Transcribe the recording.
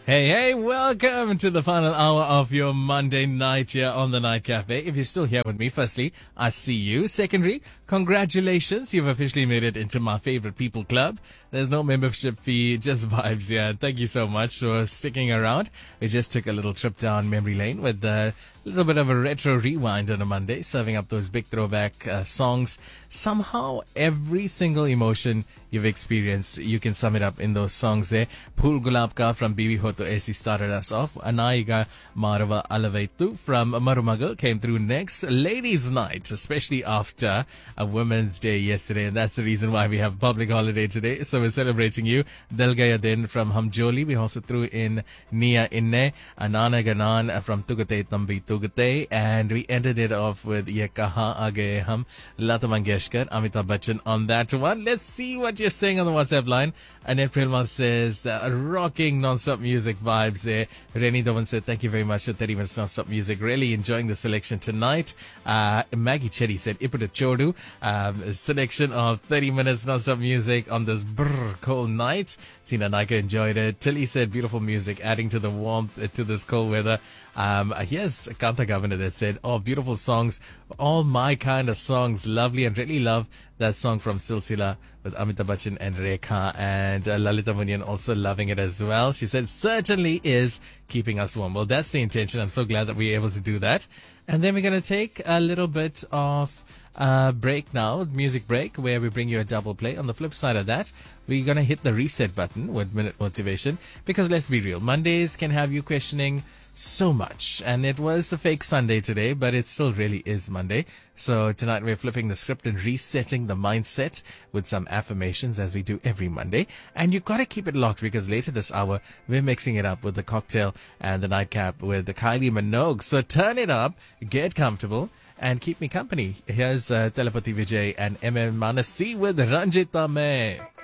Hey, welcome to the final hour of your Monday night here on the Night Cafe. If you're still here with me, firstly, I see you. Secondly, congratulations. You've officially made it into my favorite people club. There's no membership fee, just vibes here. Thank you so much for sticking around. We just took a little trip down memory lane with a little bit of a retro rewind on a Monday, serving up those big throwback songs. Somehow, every single emotion you've experienced, you can sum it up in those songs there. Phul Gulab Ka from Bibi Hoto Aisi started us off. Anaiga Marava Alavaitu from Marumagal came through next. Ladies' Night, especially after a Women's Day yesterday, and that's the reason why we have a public holiday today. So we're celebrating you. Dil Gaya Din from Hamjoli. We also threw in Nia Inne, Anana Ganan from Tugate Tambi Tugate, and we ended it off with Ye Kaha Aage Hum, Lata Mangeshkar, Amitabh Bachchan on that one. Let's see what you're saying on the WhatsApp line. Annette Prilma says, rocking non-stop music vibes there. Reni Dhawan said, thank you very much for 30 minutes non-stop music. Really enjoying the selection tonight. Maggie Chetty said, Iputta Chodu, selection of 30 minutes non-stop music on this cold night. Tina Naika enjoyed it. Tilly said, beautiful music, adding to the warmth to this cold weather. Here's Kanta Governor that said, oh, beautiful songs, all my kind of songs, lovely, and really love that song from Silsila with Amitabh Bachchan and Rekha, and Lalita Munyan also loving it as well. She said, certainly is keeping us warm. Well, that's the intention. I'm so glad that we're able to do that. And then we're going to take a little bit of break now, music break, where we bring you a double play. On the flip side of that, we're going to hit the reset button with Minute Motivation, because let's be real, Mondays can have you questioning so much, and it was a fake Sunday today, but it still really is Monday. So tonight we're flipping the script and resetting the mindset with some affirmations, as we do every Monday. And you've got to keep it locked, because later this hour we're mixing it up with the cocktail and the nightcap with the Kylie Minogue. So turn it up, get comfortable, and keep me company. Here's Telepathy Vijay and MM Manasi with Ranjita Mein.